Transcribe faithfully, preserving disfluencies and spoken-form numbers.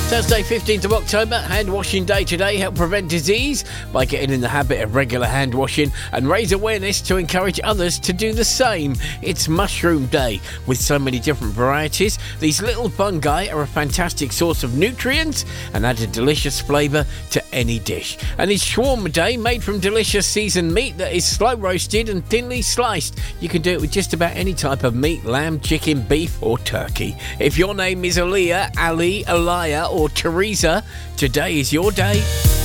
Thursday, fifteenth of October, hand washing day today. Help prevent disease by getting in the habit of regular hand washing and raise awareness to encourage others to do the same. It's mushroom day with so many different varieties. These little fungi are a fantastic source of nutrients and add a delicious flavour to any dish. And it's shawarma day, made from delicious seasoned meat that is slow roasted and thinly sliced. You can do it with just about any type of meat: lamb, chicken, beef or turkey. If your name is Aaliyah, Ali, Aliyah or Teresa, today is your day.